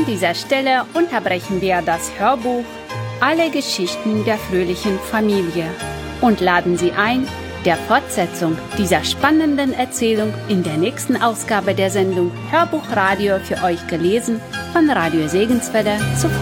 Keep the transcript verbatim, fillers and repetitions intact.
An dieser Stelle unterbrechen wir das Hörbuch Alle Geschichten der fröhlichen Familie und laden Sie ein, der Fortsetzung dieser spannenden Erzählung in der nächsten Ausgabe der Sendung Hörbuchradio für euch gelesen von Radio Segenswelle zu folgen.